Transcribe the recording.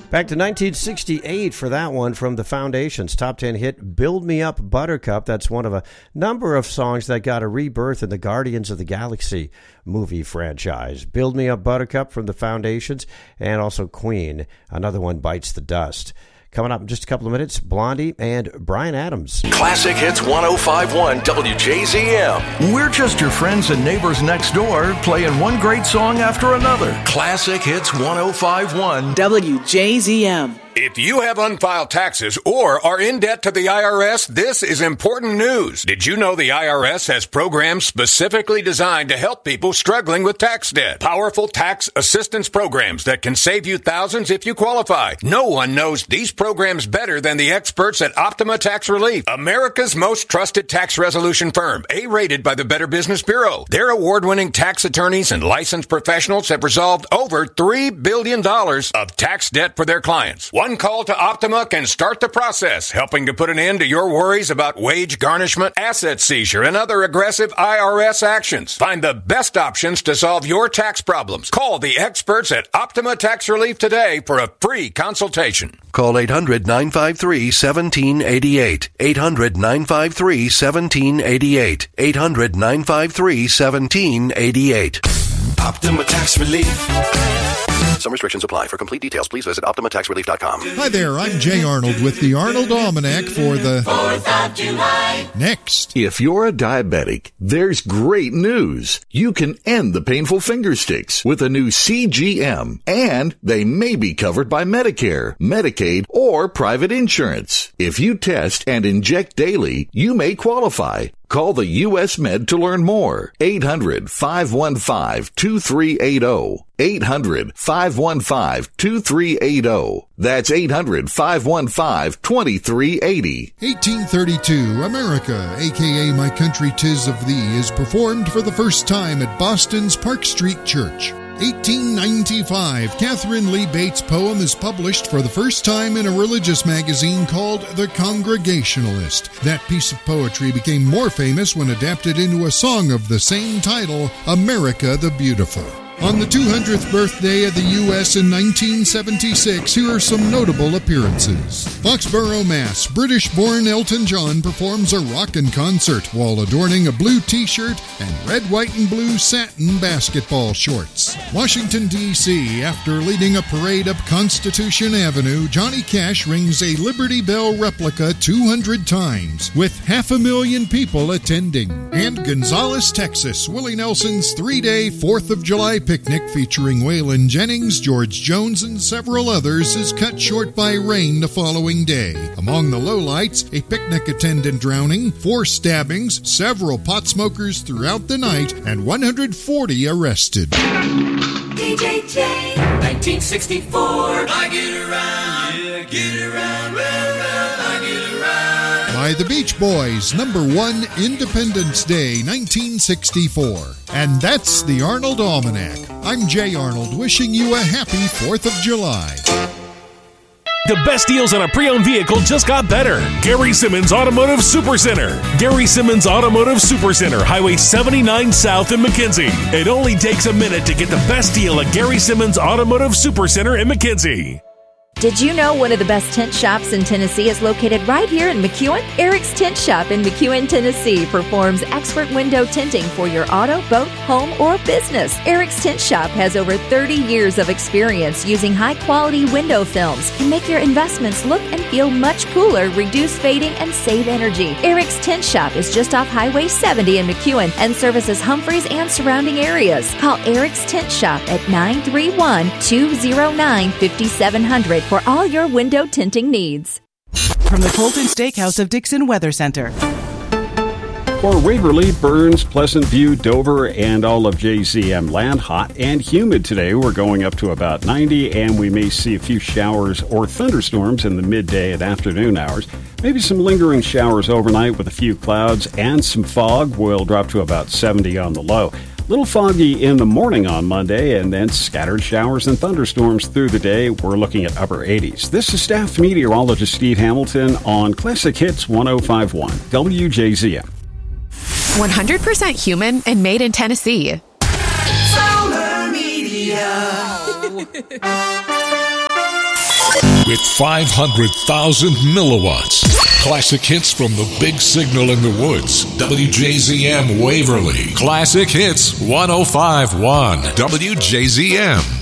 Back to 1968 for that one from the Foundations' top 10 hit, Build Me Up Buttercup. That's one of a number of songs that got a rebirth in the Guardians of the Galaxy movie franchise. Build Me Up Buttercup from the Foundations, and also Queen, another one, Bites the Dust. Coming up in just a couple of minutes, Blondie and Bryan Adams. Classic Hits 105.1 WJZM. We're just your friends and neighbors next door, playing one great song after another. Classic Hits 105.1 WJZM. If you have unfiled taxes or are in debt to the IRS, this is important news. Did you know the IRS has programs specifically designed to help people struggling with tax debt? Powerful tax assistance programs that can save you thousands if you qualify. No one knows these programs better than the experts at Optima Tax Relief, America's most trusted tax resolution firm, A-rated by the Better Business Bureau. Their award-winning tax attorneys and licensed professionals have resolved over $3 billion of tax debt for their clients. One call to Optima can start the process, helping to put an end to your worries about wage garnishment, asset seizure, and other aggressive IRS actions. Find the best options to solve your tax problems. Call the experts at Optima Tax Relief today for a free consultation. Call 800-953-1788. 800-953-1788. 800-953-1788. Optima Tax Relief. Some restrictions apply. For complete details, please visit OptimaTaxRelief.com. Hi there, I'm Jay Arnold with the Arnold Almanac for the 4th of July. Next. If you're a diabetic, there's great news. You can end the painful finger sticks with a new CGM, and they may be covered by Medicare, Medicaid, or private insurance. If you test and inject daily, you may qualify. Call the U.S. Med to learn more. 800-515-2380. 800-515-2380. That's 800-515-2380. 1832, America, a.k.a. My Country 'Tis of Thee, is performed for the first time at Boston's Park Street Church. 1895, Catherine Lee Bates' poem is published for the first time in a religious magazine called The Congregationalist. That piece of poetry became more famous when adapted into a song of the same title, America the Beautiful. On the 200th birthday of the U.S. in 1976, here are some notable appearances. Foxborough, Mass. British-born Elton John performs a rockin' concert while adorning a blue T-shirt and red, white, and blue satin basketball shorts. Washington, D.C. After leading a parade up Constitution Avenue, Johnny Cash rings a Liberty Bell replica 200 times, with 500,000 people attending. And Gonzales, Texas. Willie Nelson's 3-day 4th of July picnic featuring Waylon Jennings, George Jones, and several others is cut short by rain the following day. Among the lowlights, a picnic attendant drowning, 4 stabbings, several pot smokers throughout the night, and 140 arrested. DJ J. 1964. I get around, yeah, get around, well, I get around. By the Beach Boys, number 1, Independence Day, 1964. And that's the Arnold Almanac. I'm Jay Arnold, wishing you a happy 4th of July. The best deals on a pre-owned vehicle just got better. Gary Simmons Automotive Supercenter. Gary Simmons Automotive Supercenter, Highway 79 South in McKenzie. It only takes a minute to get the best deal at Gary Simmons Automotive Supercenter in McKenzie. Did you know one of the best tent shops in Tennessee is located right here in McEwen? Eric's Tent Shop in McEwen, Tennessee performs expert window tinting for your auto, boat, home, or business. Eric's Tent Shop has over 30 years of experience using high-quality window films to make your investments look and feel much cooler, reduce fading, and save energy. Eric's Tent Shop is just off Highway 70 in McEwen and services Humphreys and surrounding areas. Call Eric's Tent Shop at 931-209-5700 for all your window tinting needs. From the Colton Steakhouse of Dixon Weather Center. For Waverly, Burns, Pleasant View, Dover, and all of JZM land, hot and humid today. We're going up to about 90, and we may see a few showers or thunderstorms in the midday and afternoon hours. Maybe some lingering showers overnight with a few clouds and some fog. We'll drop to about 70 on the low. Little foggy in the morning on Monday, and then scattered showers and thunderstorms through the day. We're looking at upper 80s. This is staff meteorologist Steve Hamilton on Classic Hits 105.1 WJZM. 100% human and made in Tennessee. Solar Media. with 500,000 milliwatts. Classic hits from the big signal in the woods. WJZM Waverly. Classic Hits 105.1 WJZM.